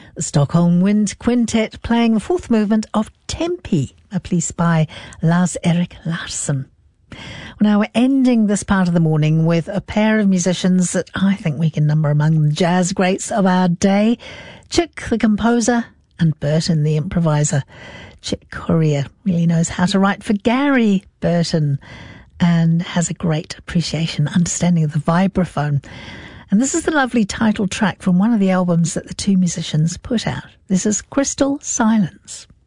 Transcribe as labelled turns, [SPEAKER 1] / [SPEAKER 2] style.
[SPEAKER 1] The Stockholm Wind Quintet playing the fourth movement of Tempi, a piece by Lars-Erik Larsson. Now, we're ending this part of the morning with a pair of musicians that I think we can number among the jazz greats of our day. Chick, the composer, and Burton, the improviser. Chick Corea really knows how to write for Gary Burton and has a great appreciation, understanding of the vibraphone. And this is the lovely title track from one of the albums that the two musicians put out. This is Crystal Silence.